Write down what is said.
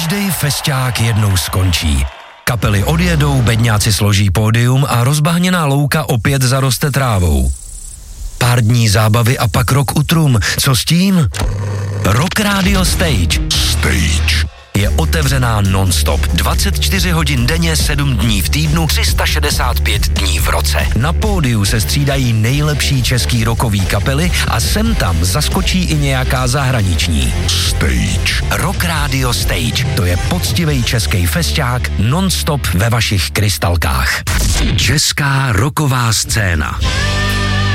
Každý fešťák jednou skončí. Kapely odjedou, bedňáci složí pódium a rozbahněná louka opět zaroste trávou. Pár dní zábavy a pak rok utrum. Co s tím? Rock Radio Stage. Je otevřená non-stop. 24 hodin denně, 7 dní v týdnu, 365 dní v roce. Na pódiu se střídají nejlepší český rockový kapely a sem tam zaskočí i nějaká zahraniční. Rock Radio Stage. To je poctivý český fešťák non-stop ve vašich krystalkách. Česká rocková scéna.